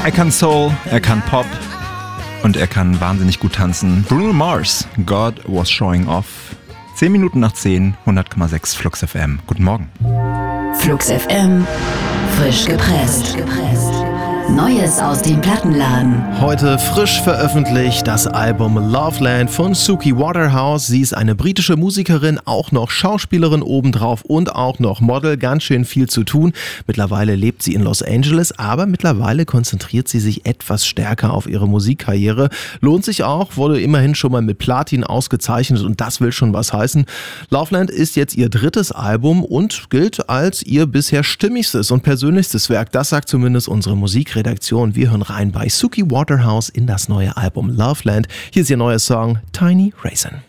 Er kann Soul, er kann Pop und er kann wahnsinnig gut tanzen. Bruno Mars, God Was Showing Off. 10 Minuten nach 10, 100,6 Flux FM. Guten Morgen. Flux FM, frisch gepresst. Neues aus dem Plattenladen. Heute frisch veröffentlicht das Album Loveland von Suki Waterhouse. Sie ist eine britische Musikerin, auch noch Schauspielerin obendrauf und auch noch Model. Ganz schön viel zu tun. Mittlerweile lebt sie in Los Angeles, aber mittlerweile konzentriert sie sich etwas stärker auf ihre Musikkarriere. Lohnt sich auch, wurde immerhin schon mal mit Platin ausgezeichnet und das will schon was heißen. Loveland ist jetzt ihr drittes Album und gilt als ihr bisher stimmigstes und persönlichstes Werk. Das sagt zumindest unsere Musikredaktion. Wir hören rein bei Suki Waterhouse in das neue Album Loveland. Hier ist ihr neuer Song Tiny Raisin.